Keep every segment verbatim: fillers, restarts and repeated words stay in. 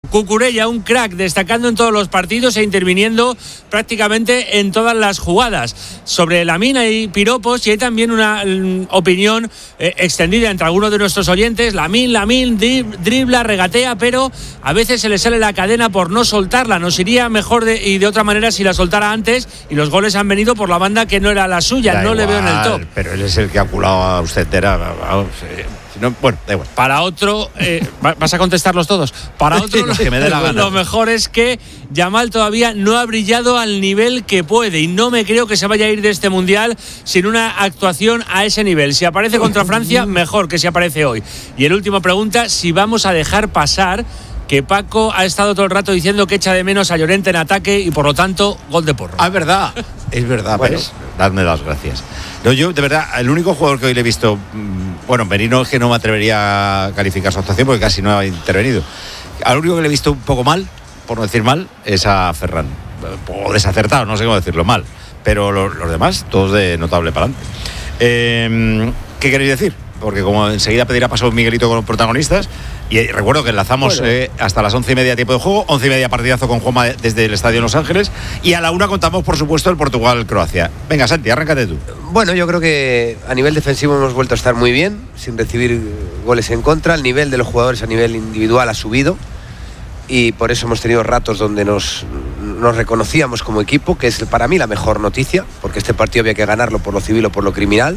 Cucurella, un crack, destacando en todos los partidos e interviniendo prácticamente en todas las jugadas. Sobre Lamine hay piropos y hay también una mm, opinión eh, extendida entre algunos de nuestros oyentes. Lamine, Lamine, drib, dribla, regatea, pero a veces se le sale la cadena por no soltarla. Nos iría mejor de, y de otra manera si la soltara antes, y los goles han venido por la banda que no era la suya. Da no igual, le veo en el top. Pero él es el que ha culado a usted. Era, vamos, eh. No, bueno, da igual. Para otro, eh, ¿vas a contestarlos todos? Para otro, lo, que me dé la gana. Lo mejor es que Yamal todavía no ha brillado al nivel que puede, y no me creo que se vaya a ir de este mundial sin una actuación a ese nivel. Si aparece contra Francia, mejor que si aparece hoy. Y el último pregunta, si vamos a dejar pasar que Paco ha estado todo el rato diciendo que echa de menos a Llorente en ataque y por lo tanto gol de Porro. Ah, es verdad, es verdad, bueno, pues, dadme las gracias. No, yo de verdad, el único jugador que hoy le he visto, bueno, Merino es que no me atrevería a calificar su actuación porque casi no ha intervenido. Al único que le he visto un poco mal, por no decir mal, es a Ferran. O desacertado, no sé cómo decirlo, mal. Pero los, los demás, todos de notable para adelante. Eh, ¿Qué queréis decir? Porque como enseguida pedirá paso Miguelito con los protagonistas, y eh, recuerdo que enlazamos bueno. eh, hasta las once y media tiempo de juego, once y media partidazo con Juanma desde el Estadio en Los Ángeles, y a la una contamos por supuesto el Portugal-Croacia. Venga, Santi, arráncate tú. Bueno, yo creo que a nivel defensivo hemos vuelto a estar muy bien, sin recibir goles en contra. El nivel de los jugadores a nivel individual ha subido, y por eso hemos tenido ratos donde nos, nos reconocíamos como equipo, que es para mí la mejor noticia, porque este partido había que ganarlo por lo civil o por lo criminal.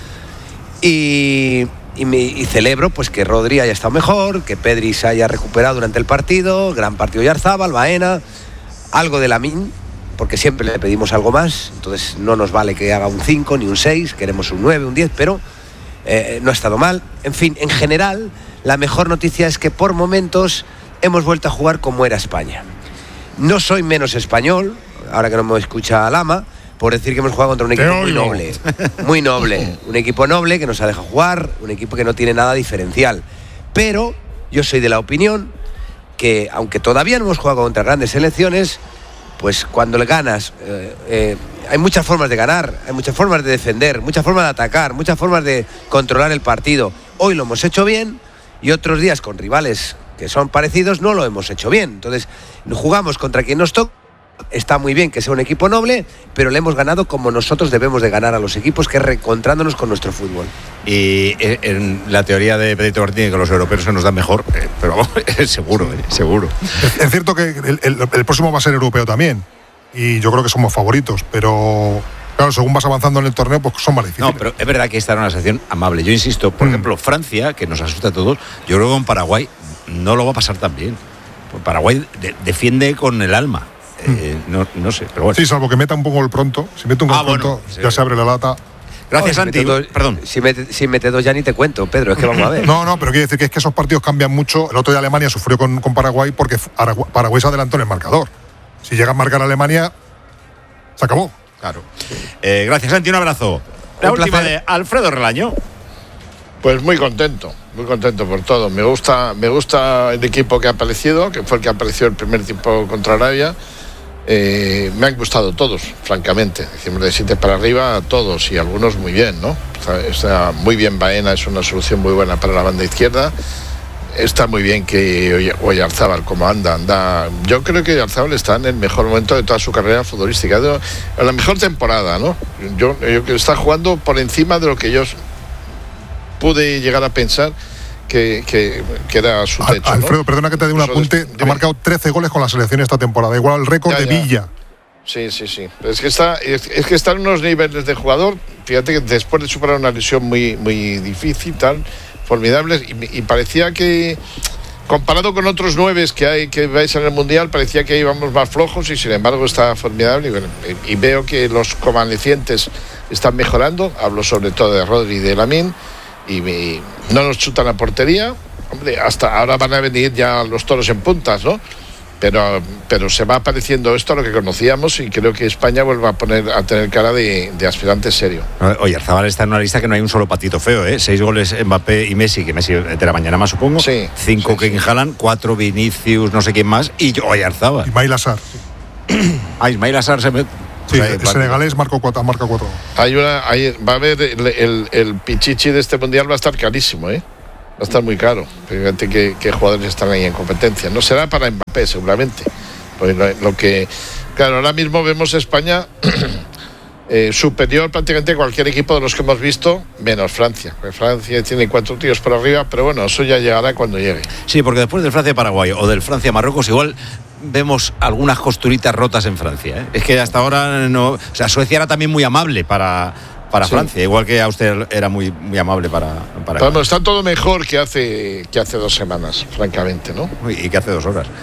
Y, y, me, y celebro pues que Rodri haya estado mejor, que Pedri se haya recuperado durante el partido, gran partido de Oyarzabal, Baena, algo de Lamine, porque siempre le pedimos algo más, entonces no nos vale que haga un cinco ni un seis, queremos un nueve, un diez, pero eh, no ha estado mal. En fin, en general, la mejor noticia es que por momentos hemos vuelto a jugar como era España. No soy menos español, ahora que no me escucha Lama, por decir que hemos jugado contra un equipo muy noble, muy noble, un equipo noble que nos ha dejado jugar, un equipo que no tiene nada diferencial. Pero yo soy de la opinión que, aunque todavía no hemos jugado contra grandes selecciones, pues cuando le ganas, eh, eh, hay muchas formas de ganar, hay muchas formas de defender, muchas formas de atacar, muchas formas de controlar el partido. Hoy lo hemos hecho bien, y otros días con rivales que son parecidos no lo hemos hecho bien. Entonces, jugamos contra quien nos toca. Está muy bien que sea un equipo noble, pero le hemos ganado como nosotros debemos de ganar a los equipos, que es reencontrándonos con nuestro fútbol. Y en la teoría de Pedrito Martínez, que los europeos se nos dan mejor, eh, pero vamos, seguro, eh, seguro. Es, es cierto que el, el, el próximo va a ser europeo también, y yo creo que somos favoritos, pero claro, según vas avanzando en el torneo, pues son más difíciles. No, pero es verdad que esta era una sección amable. Yo insisto, por mm. ejemplo, Francia, que nos asusta a todos, yo creo que con Paraguay no lo va a pasar tan bien. Paraguay de, defiende con el alma. Eh, no, no sé, pero bueno. Sí, salvo que meta un poco el pronto. Si mete un gol ah, pronto, bueno, sí. ya se abre la lata. Gracias, Santi. Si dos, Perdón. Si mete, si mete dos ya ni te cuento, Pedro, es que vamos a ver. No, no, pero quiero decir que es que esos partidos cambian mucho. El otro día Alemania sufrió con, con Paraguay porque Paraguay se adelantó en el marcador. Si llega a marcar a Alemania, se acabó. Claro. Eh, gracias, Santi, un abrazo. La un última placer. De Alfredo Relaño. Pues muy contento, muy contento por todo. Me gusta, me gusta el equipo que ha aparecido, que fue el que apareció el primer tiempo contra Arabia. Eh, me han gustado todos, francamente. Decimos de siete para arriba, todos, y algunos muy bien, ¿no? Está, está muy bien Baena, es una solución muy buena para la banda izquierda. Está muy bien que Oyarzabal, como anda, anda. Yo creo que Oyarzabal está en el mejor momento de toda su carrera futbolística, de la mejor temporada, ¿no? Yo, yo que está jugando por encima de lo que yo pude llegar a pensar que, que, que era su techo. Alfredo, ¿no? Perdona que te dé un apunte. Ha marcado trece goles con la selección esta temporada, igual al récord de Villa. Sí, sí, sí. Es que está, es, es que está en unos niveles de jugador. Fíjate que después de superar una lesión muy, muy difícil, tal, formidables, y, y parecía que, comparado con otros nueves que hay que vais en el mundial, parecía que íbamos más flojos, y sin embargo está formidable. Y, bueno, y, y veo que los convalecientes están mejorando. Hablo sobre todo de Rodri y de Lamine. Y, y no nos chutan a portería. Hombre, hasta ahora van a venir ya los toros en puntas, ¿no? Pero, pero se va apareciendo esto a lo que conocíamos, y creo que España vuelve a poner a tener cara de, de aspirante serio. Oye, Arzabal está en una lista que no hay un solo patito feo, ¿eh? Seis goles Mbappé y Messi, que Messi de la mañana más supongo. Sí. Cinco sí, que sí. Haaland, cuatro Vinicius, no sé quién más, y yo, oye, Arzabal. Ismail Assar. Ah, Ismail Assar se me... Sí, el pues senegalés marcó cuatro, marca cuatro. Hay una, hay, va a haber el, el, el pichichi de este mundial, va a estar carísimo, ¿eh? Va a estar muy caro. Fíjate qué, qué jugadores están ahí en competencia. No será para Mbappé, seguramente. Porque lo, lo que, claro, ahora mismo vemos España eh, superior prácticamente a cualquier equipo de los que hemos visto, menos Francia. Porque Francia tiene cuatro tíos por arriba, pero bueno, eso ya llegará cuando llegue. Sí, porque después del Francia-Paraguay o del Francia-Marruecos, igual vemos algunas costuritas rotas en Francia, ¿eh? Es que hasta ahora no. O sea, Suecia era también muy amable para. Para sí. Francia, igual que Austria era muy, muy amable para, para Pero bueno, está todo mejor que hace, que hace dos semanas, francamente, ¿no? Uy, y que hace dos horas.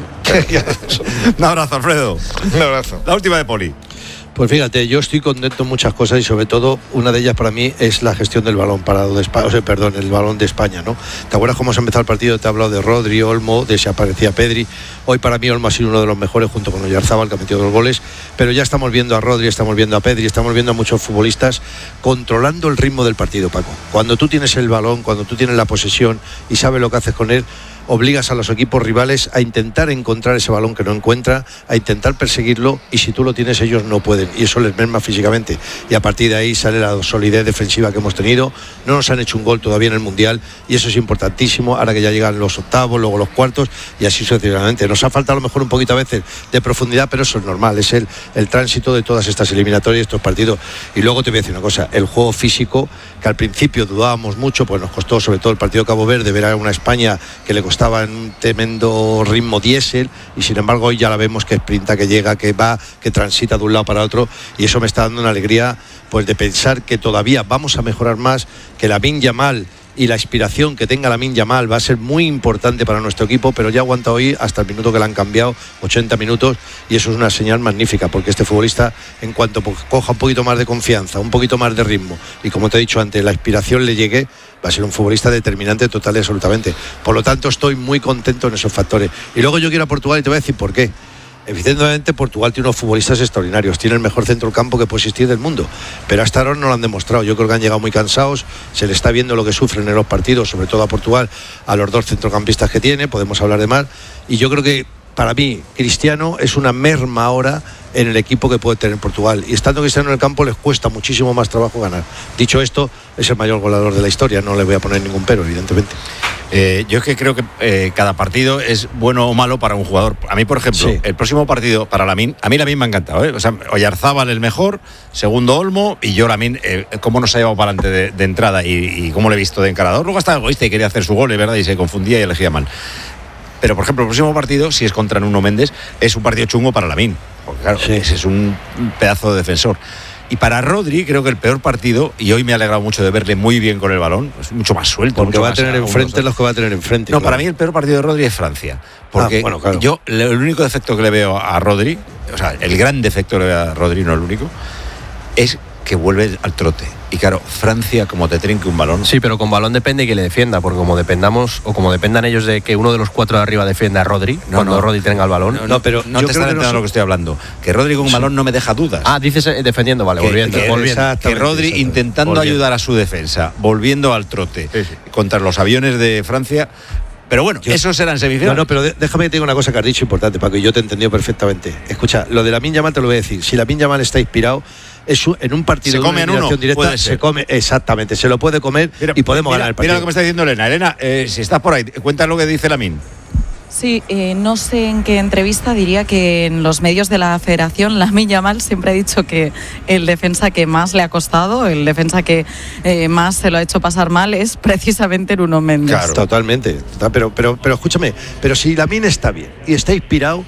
Un abrazo, Alfredo. Un abrazo. La última de Poli. Pues fíjate, yo estoy contento en muchas cosas y sobre todo una de ellas para mí es la gestión del balón parado de España, o sea, perdón, el balón de España, ¿no? ¿Te acuerdas cómo se ha empezado el partido? Te he hablado de Rodri, Olmo, de si aparecía Pedri. Hoy para mí Olmo ha sido uno de los mejores junto con Oyarzabal, que ha metido dos goles, pero ya estamos viendo a Rodri, estamos viendo a Pedri, estamos viendo a muchos futbolistas controlando el ritmo del partido, Paco. Cuando tú tienes el balón, cuando tú tienes la posesión y sabes lo que haces con él, obligas a los equipos rivales a intentar encontrar ese balón que no encuentra, a intentar perseguirlo, y si tú lo tienes ellos no pueden, y eso les merma físicamente, y a partir de ahí sale la solidez defensiva que hemos tenido. No nos han hecho un gol todavía en el Mundial y eso es importantísimo, ahora que ya llegan los octavos, luego los cuartos y así sucesivamente. Nos ha faltado a lo mejor un poquito a veces de profundidad, pero eso es normal, es el, el tránsito de todas estas eliminatorias, estos partidos. Y luego te voy a decir una cosa, el juego físico, que al principio dudábamos mucho, pues nos costó sobre todo el partido de Cabo Verde ver a una España que le costó estaba en un tremendo ritmo diésel y sin embargo hoy ya la vemos que sprinta, que llega, que va, que transita de un lado para otro, y eso me está dando una alegría pues de pensar que todavía vamos a mejorar más, que Lamine Yamal y la inspiración que tenga Lamine Yamal va a ser muy importante para nuestro equipo, pero ya aguanta hoy hasta el minuto que le han cambiado, ochenta minutos, y eso es una señal magnífica, porque este futbolista, en cuanto coja un poquito más de confianza, un poquito más de ritmo, y como te he dicho antes, la inspiración le llegue, va a ser un futbolista determinante total y absolutamente. Por lo tanto, estoy muy contento en esos factores. Y luego yo quiero a Portugal y te voy a decir por qué. Evidentemente Portugal tiene unos futbolistas extraordinarios, tiene el mejor centro del campo que puede existir del mundo, pero hasta ahora no lo han demostrado. Yo creo que han llegado muy cansados, se le está viendo lo que sufren en los partidos, sobre todo a Portugal, a los dos centrocampistas que tiene, podemos hablar de más, y yo creo que para mí Cristiano es una merma ahora en el equipo que puede tener Portugal, y estando Cristiano en el campo les cuesta muchísimo más trabajo ganar. Dicho esto, es el mayor goleador de la historia, no le voy a poner ningún pero, evidentemente. Eh, yo es que creo que eh, cada partido es bueno o malo para un jugador. A mí, por ejemplo, sí. El próximo partido para Lamine, a mí Lamine me ha encantado, ¿eh? O sea, Oyarzabal el mejor, segundo Olmo, y yo Lamine, eh, cómo nos ha llevado para adelante de, de entrada y, y cómo le he visto de encarador. Luego estaba egoísta y quería hacer su gol, es verdad, y se confundía y elegía mal. Pero, por ejemplo, el próximo partido, si es contra Nuno Méndez, es un partido chungo para Lamine, porque claro, sí. ese es un pedazo de defensor. Y para Rodri creo que el peor partido, y hoy me ha alegrado mucho de verle muy bien con el balón, es mucho más suelto. Porque mucho va más a tener enfrente los que va a tener enfrente. No, claro. Para mí el peor partido de Rodri es Francia. Porque ah, bueno, claro. yo, el único defecto que le veo a Rodri, o sea, el gran defecto que le veo a Rodri, no el único, es que vuelve al trote. Y claro, Francia, como te trinque un balón. Sí, pero con balón depende y que le defienda, porque como dependamos, o como dependan ellos de que uno de los cuatro de arriba defienda a Rodri, no, cuando no. Rodri tenga el balón. No, no, no pero no te estás entendiendo no lo que estoy hablando. Que Rodri con un sí. balón no me deja dudas. Ah, dices eh, defendiendo, vale, que, volviendo. Que, volviendo. que Rodri intentando volviendo. ayudar a su defensa, volviendo al trote sí, sí. contra los aviones de Francia. Pero bueno, yo, esos eran semifinales. No, no, pero déjame que te diga una cosa que has dicho importante, Paco, y yo te he entendido perfectamente. Escucha, lo de Lamine Yamal te lo voy a decir. Si Lamine Yamal está inspirado, es un, en un partido se come de en uno, directa, se come, exactamente, se lo puede comer mira, y podemos mira, ganar el partido. Mira lo que me está diciendo Elena. Elena, eh, si estás por ahí, cuenta lo que dice Lamine. Sí, eh, no sé en qué entrevista diría que en los medios de la federación Lamine Yamal siempre ha dicho que el defensa que más le ha costado, el defensa que eh, más se lo ha hecho pasar mal es precisamente Nuno Méndez. Claro, totalmente. Pero, pero, pero escúchame, pero si Lamine está bien y está inspirado,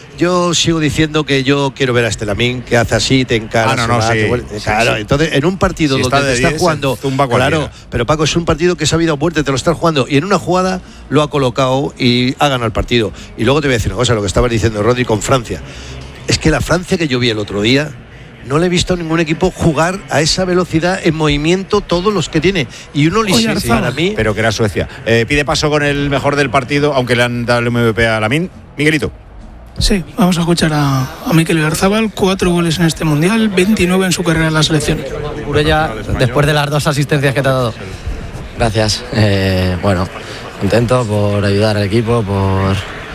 yo sigo diciendo que yo quiero ver a este Lamine que hace así, te encara. Ah, no, no, va, sí, vuelve, sí, claro, sí. Entonces, en un partido si donde está te estás jugando. Claro, pero Paco, es un partido que se ha habido a muerte, te lo estás jugando. Y en una jugada lo ha colocado y ha ganado el partido. Y luego te voy a decir una cosa, lo que estaba diciendo Rodri con Francia. Es que la Francia que yo vi el otro día, no le he visto a ningún equipo jugar a esa velocidad en movimiento todos los que tiene. Y uno le sí, para mí. Pero que era Suecia. Eh, pide paso con el mejor del partido, aunque le han dado el M V P a Lamine. Miguelito. Sí, vamos a escuchar a, a Mikel Oyarzabal, cuatro goles en este Mundial, veintinueve en su carrera en la selección. Urella, después de las dos asistencias que te ha dado. Gracias, eh, bueno, contento por ayudar al equipo, por,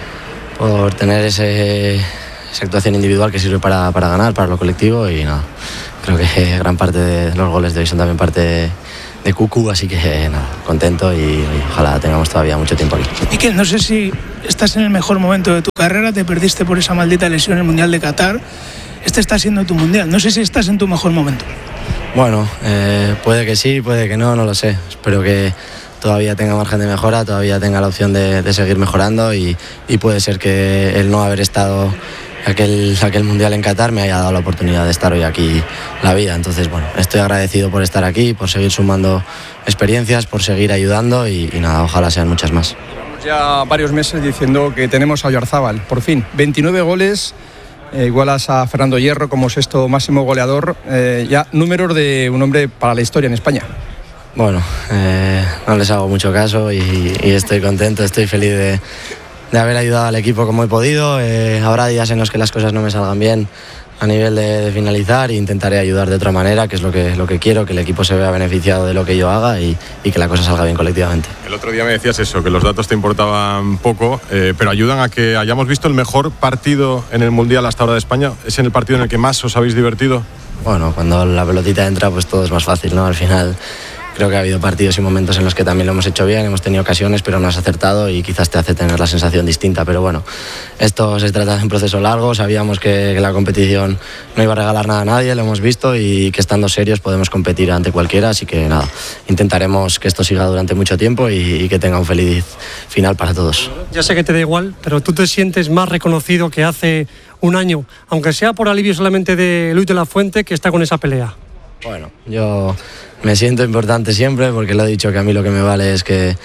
por tener ese, esa actuación individual que sirve para, para ganar, para lo colectivo y nada, creo que gran parte de los goles de hoy son también parte de Cucu, así que nada, contento y, y ojalá tengamos todavía mucho tiempo aquí. Miquel, no sé si estás en el mejor momento de tu carrera, te perdiste por esa maldita lesión en el Mundial de Qatar, este está siendo tu Mundial, no sé si estás en tu mejor momento. Bueno, eh, puede que sí, puede que no, no lo sé, espero que todavía tenga margen de mejora, todavía tenga la opción de, de seguir mejorando y, y puede ser que el no haber estado aquel, aquel Mundial en Qatar me haya dado la oportunidad de estar hoy aquí la vida. Entonces, bueno, estoy agradecido por estar aquí, por seguir sumando experiencias, por seguir ayudando y, y nada, ojalá sean muchas más. Ya varios meses diciendo que tenemos a Oyarzábal, por fin, veintinueve goles, eh, igualas a Fernando Hierro como sexto máximo goleador, eh, ya números de un hombre para la historia en España. Bueno, eh, no les hago mucho caso y, y estoy contento, estoy feliz de, de haber ayudado al equipo como he podido. Eh, habrá días en los que las cosas no me salgan bien a nivel de, de finalizar e intentaré ayudar de otra manera, que es lo que, lo que quiero, que el equipo se vea beneficiado de lo que yo haga y, y que la cosa salga bien colectivamente. El otro día me decías eso, que los datos te importaban poco, eh, pero ayudan a que hayamos visto el mejor partido en el Mundial hasta ahora de España. ¿Es en el partido en el que más os habéis divertido? Bueno, cuando la pelotita entra pues todo es más fácil, ¿no? Al final creo que ha habido partidos y momentos en los que también lo hemos hecho bien, hemos tenido ocasiones, pero no has acertado y quizás te hace tener la sensación distinta. Pero bueno, esto se trata de un proceso largo, sabíamos que, que la competición no iba a regalar nada a nadie, lo hemos visto y que estando serios podemos competir ante cualquiera, así que nada, intentaremos que esto siga durante mucho tiempo y, y que tenga un feliz final para todos. Ya sé que te da igual, pero tú te sientes más reconocido que hace un año, aunque sea por alivio solamente de Luis de la Fuente, que está con esa pelea. Bueno, yo me siento importante siempre porque lo he dicho que a mí lo que me vale es que,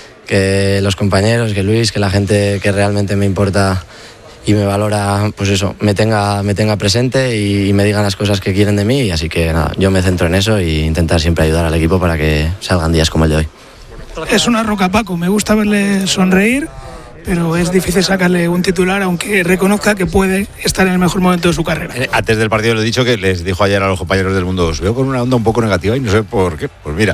que los compañeros, que Luis, que la gente que realmente me importa y me valora, pues eso, me tenga, me tenga presente y, y me digan las cosas que quieren de mí. Así que nada, yo me centro en eso e intentar siempre ayudar al equipo para que salgan días como el de hoy. Es una roca, Paco, me gusta verle sonreír, pero es difícil sacarle un titular, aunque reconozca que puede estar en el mejor momento de su carrera. Eh, antes del partido le he dicho que les dijo ayer a los compañeros del Mundo, os veo con una onda un poco negativa y no sé por qué. Pues mira,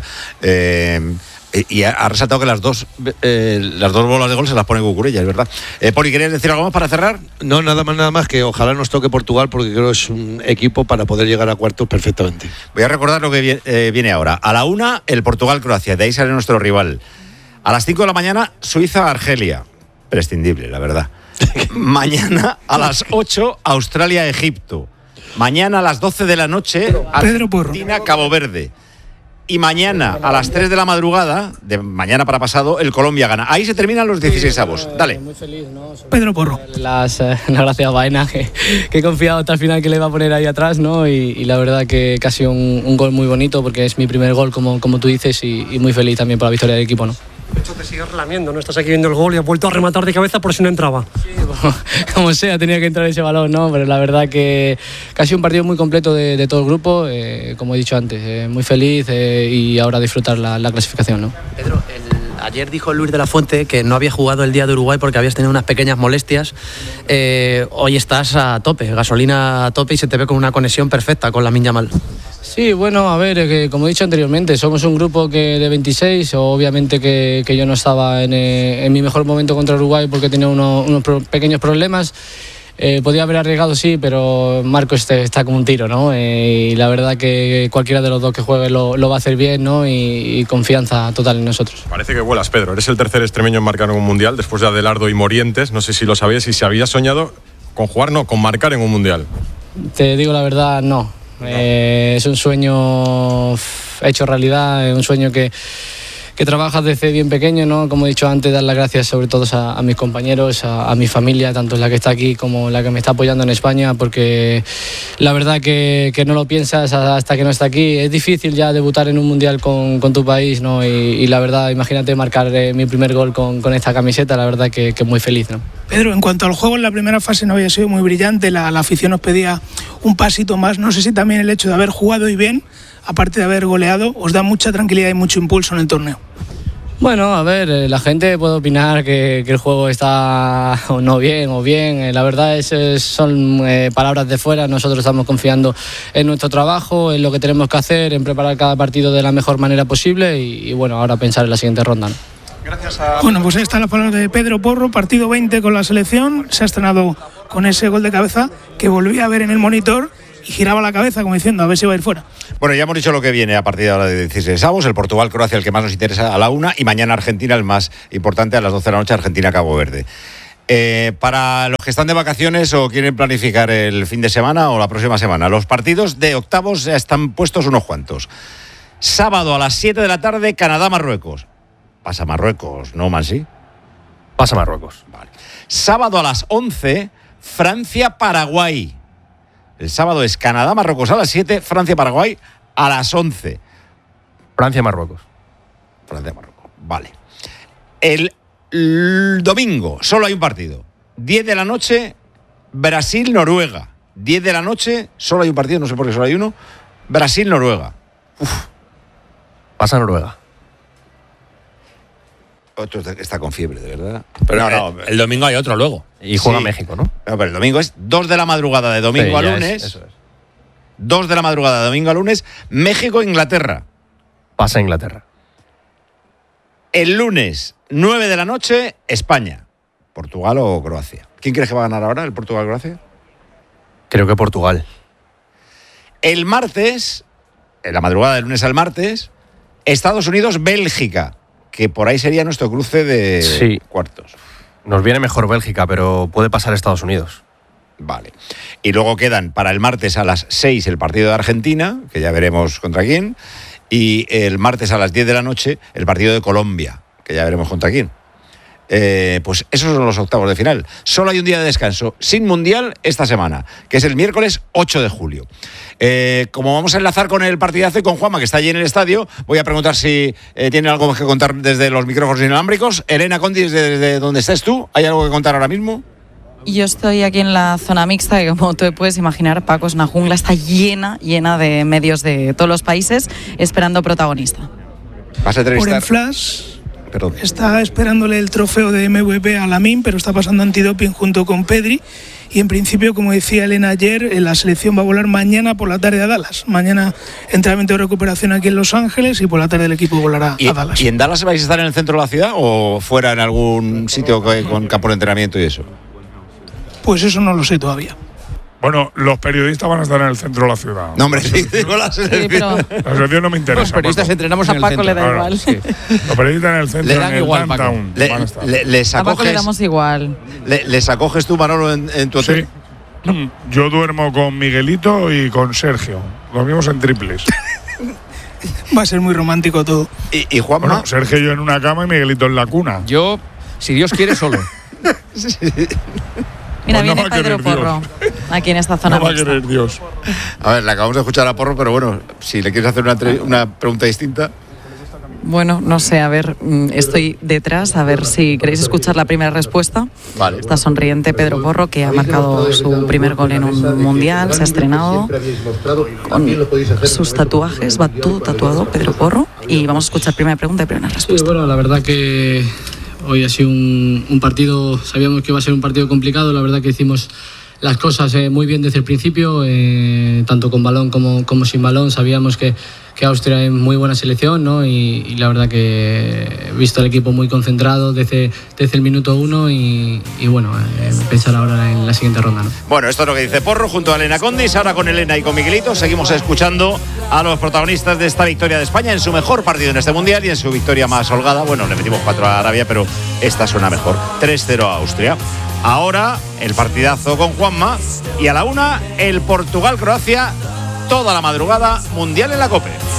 eh, y ha, ha resaltado que las dos eh, las dos bolas de gol se las pone Cucurella, es verdad. Eh, Poli, ¿querías decir algo más para cerrar? No, nada más, nada más que ojalá nos toque Portugal porque creo que es un equipo para poder llegar a cuartos perfectamente. Voy a recordar lo que viene, eh, viene ahora. A la una, el Portugal-Croacia, de ahí sale nuestro rival. A las cinco de la mañana, Suiza-Argelia. Prescindible, la verdad. Mañana a las ocho, Australia-Egipto. Mañana a las doce de la noche, Argentina-Cabo Verde. Y mañana a las tres de la madrugada, de mañana para pasado, el Colombia gana. Ahí se terminan los dieciséis avos. Dale. Muy feliz, ¿no? Pedro Porro. Las, eh, las gracias a Baena, que, que he confiado hasta el final que le iba a poner ahí atrás, ¿no? Y, y la verdad que, que ha sido un, un gol muy bonito porque es mi primer gol, como, como tú dices, y, y muy feliz también por la victoria del equipo, ¿no? De hecho, te sigues relamiendo, ¿no? Estás aquí viendo el gol y has vuelto a rematar de cabeza por si no entraba. Sí, bueno, como sea, tenía que entrar ese balón, ¿no? Pero la verdad que, que ha sido un partido muy completo de, de todo el grupo, eh, como he dicho antes, eh, muy feliz eh, y ahora disfrutar la, la clasificación, ¿no? Pedro, el, ayer dijo Luis de la Fuente que no había jugado el día de Uruguay porque habías tenido unas pequeñas molestias. Eh, hoy estás a tope, gasolina a tope y se te ve con una conexión perfecta con Lamine Yamal. Sí, bueno, a ver, que como he dicho anteriormente, somos un grupo que de veintiséis, obviamente que, que yo no estaba en, eh, en mi mejor momento contra Uruguay porque tenía unos, unos pro, pequeños problemas. Eh, podía haber arriesgado, sí, pero Marco este, está como un tiro, ¿no? Eh, y la verdad que cualquiera de los dos que juegue lo, lo va a hacer bien, ¿no? Y, y confianza total en nosotros. Parece que vuelas, Pedro. Eres el tercer extremeño en marcar en un Mundial, después de Adelardo y Morientes. No sé si lo sabías y si habías soñado con jugar, no, con marcar en un Mundial. Te digo la verdad, no. Eh, es un sueño hecho realidad, es un sueño que, que trabajas desde bien pequeño, ¿no? Como he dicho antes, dar las gracias sobre todo a, a mis compañeros, a, a mi familia, tanto la que está aquí como la que me está apoyando en España, porque la verdad que, que no lo piensas hasta que no está aquí. Es difícil ya debutar en un Mundial con, con tu país, ¿no? Y, y la verdad, imagínate marcar eh, mi primer gol con, con esta camiseta, la verdad que, que muy feliz, ¿no? Pedro, en cuanto al juego, en la primera fase no había sido muy brillante, la, la afición nos pedía un pasito más. No sé si también el hecho de haber jugado y bien, aparte de haber goleado, os da mucha tranquilidad y mucho impulso en el torneo. Bueno, a ver, la gente puede opinar que, que el juego está o no bien o bien. La verdad es, es son eh, palabras de fuera. Nosotros estamos confiando en nuestro trabajo, en lo que tenemos que hacer, en preparar cada partido de la mejor manera posible y, y bueno, ahora pensar en la siguiente ronda, ¿no? Gracias a... Bueno, pues ahí está la palabra de Pedro Porro, partido veinte con la selección, se ha estrenado con ese gol de cabeza que volví a ver en el monitor y giraba la cabeza como diciendo a ver si va a ir fuera. Bueno, ya hemos dicho lo que viene a partir de ahora de dieciséis avos, el Portugal-Croacia el que más nos interesa a la una y mañana Argentina el más importante a las doce de la noche, Argentina-Cabo Verde. Eh, para los que están de vacaciones o quieren planificar el fin de semana o la próxima semana, los partidos de octavos ya están puestos unos cuantos. Sábado a las siete de la tarde, Canadá-Marruecos. Pasa Marruecos, ¿no, Mansi? Pasa Marruecos. Vale. Sábado a las once, Francia-Paraguay. El sábado es Canadá-Marruecos a las siete, Francia-Paraguay a las once. Francia-Marruecos. Francia-Marruecos, vale. El, el domingo solo hay un partido. diez de la noche, Brasil-Noruega. diez de la noche, solo hay un partido, no sé por qué solo hay uno. Brasil-Noruega. Uf. Pasa Noruega. Otro está con fiebre, de verdad. Pero no, no, el domingo hay otro luego. Y juega sí. México, ¿no? No, pero el domingo es dos de la madrugada de domingo sí, a lunes. Es, eso es. dos de la madrugada de domingo a lunes, México-Inglaterra. Pasa Inglaterra. El lunes, nueve de la noche, España. ¿Portugal o Croacia? ¿Quién crees que va a ganar ahora, el Portugal-Croacia? Creo que Portugal. El martes, en la madrugada del lunes al martes, Estados Unidos-Bélgica, que por ahí sería nuestro cruce de sí. cuartos. Nos viene mejor Bélgica, pero puede pasar Estados Unidos. Vale. Y luego quedan para el martes a las seis el partido de Argentina, que ya veremos contra quién, y el martes a las diez de la noche el partido de Colombia, que ya veremos contra quién. Eh, pues esos son los octavos de final. Solo hay un día de descanso sin mundial esta semana, que es el miércoles ocho de julio. Eh, como vamos a enlazar con el partidazo y con Juanma, que está allí en el estadio, voy a preguntar si eh, tiene algo que contar desde los micrófonos inalámbricos. Elena Condi, desde, desde donde estés tú, ¿hay algo que contar ahora mismo? Yo estoy aquí en la zona mixta, que como tú puedes imaginar, Paco, es una jungla, está llena, llena de medios de todos los países esperando protagonista. ¿Vas a entrevistar? Por el Flash Perdón. está esperándole el trofeo de M V P a Lamine, pero está pasando antidoping junto con Pedri. Y en principio, como decía Elena ayer, la selección va a volar mañana por la tarde a Dallas. Mañana entrenamiento de recuperación aquí en Los Ángeles y por la tarde el equipo volará ¿Y, a Dallas. ¿Y en Dallas vais a estar en el centro de la ciudad o fuera en algún sitio con campo de entrenamiento y eso? Pues eso no lo sé todavía. Bueno, los periodistas van a estar en el centro de la ciudad. No, hombre, sí, digo la selección. Sí, pero... La selección no me interesa. Los periodistas Paco. entrenamos A en el Paco centro. le da Claro, igual. sí. Los periodistas en el centro, Le dan en el igual, Paco. downtown. Le, van a estar. le- les A Paco le acoges, damos igual. le- les acoges tú, Manolo, en, en tu hotel. Sí. Yo duermo con Miguelito y con Sergio. Dormimos en triples. Va a ser muy romántico todo. Y, y Juanma. Bueno, Sergio y yo en una cama y Miguelito en la cuna. Yo, si Dios quiere, solo. Mira, Pues no viene va a querer Pedro Porro, aquí en esta zona No va a mixta. querer Dios. A ver, le acabamos de escuchar a Porro, pero bueno, si le quieres hacer una, entre- una pregunta distinta. Bueno, no sé, a ver, mm, estoy detrás, a ver si queréis escuchar la primera respuesta. Vale. Está sonriente Pedro Porro, que ha marcado su primer gol en un mundial, se ha estrenado con sus tatuajes, va todo tatuado Pedro Porro. Y vamos a escuchar primera pregunta y primera Sí, respuesta. bueno, la verdad que hoy ha sido un, un partido, sabíamos que iba a ser un partido complicado, la verdad que hicimos las cosas eh, muy bien desde el principio, eh, tanto con balón como, como sin balón, sabíamos que, que Austria es muy buena selección, ¿no? y, y la verdad que he visto al equipo muy concentrado desde, desde el minuto uno y, y bueno, eh, pensar ahora en la siguiente ronda, ¿no? Bueno, esto es lo que dice Porro junto a Elena Condis. Ahora con Elena y con Miguelito seguimos escuchando a los protagonistas de esta victoria de España en su mejor partido en este Mundial y en su victoria más holgada. Bueno, le metimos cuatro a Arabia, pero esta suena mejor. tres cero a Austria. Ahora el partidazo con Juanma y a la una el Portugal-Croacia, toda la madrugada, Mundial en la COPE.